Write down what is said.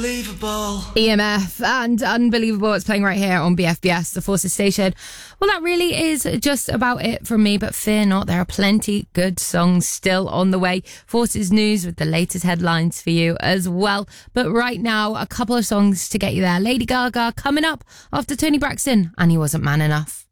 EMF and Unbelievable. It's playing right here on BFBS, the Forces station. Well, that really is just about it from me, but fear not, there are plenty good songs still on the way. Forces News with the latest headlines for you as well. But right now, a couple of songs to get you there. Lady Gaga coming up after Tony Braxton, and He Wasn't Man Enough.